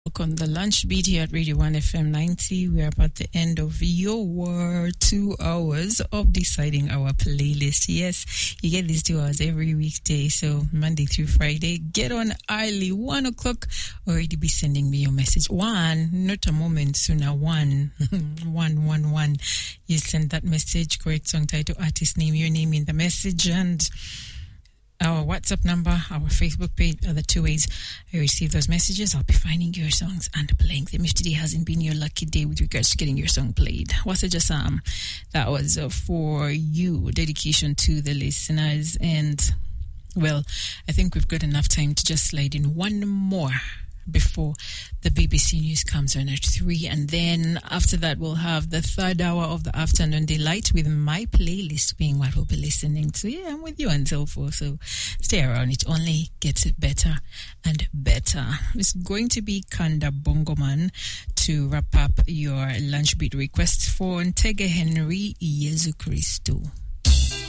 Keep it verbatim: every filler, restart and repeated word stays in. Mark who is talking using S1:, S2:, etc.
S1: On the lunch beat here at Radio one F M ninety, we are about the end of your two hours of deciding our playlist. Yes, you get these two hours every weekday, so Monday through Friday. Get on early, one o'clock. Already be sending me your message. One, not a moment sooner. One, one, one, one. You send that message, correct song title, artist name, your name in the message, and our WhatsApp number, our Facebook page are the two ways I receive those messages. I'll be finding your songs and playing them. If today hasn't been your lucky day with regards to getting your song played, Wasaja Sam, that was uh, for you, dedication to the listeners. And, well, I think we've got enough time to just slide in one more before the B B C News comes on at three, and then after that we'll have the third hour of the afternoon delight with my playlist being what we'll be listening to. Yeah, I'm with you until four, so stay around. It only gets better and better. It's going to be Kanda Bongoman to wrap up your lunch beat requests for Ntege Henry Yezu Christo.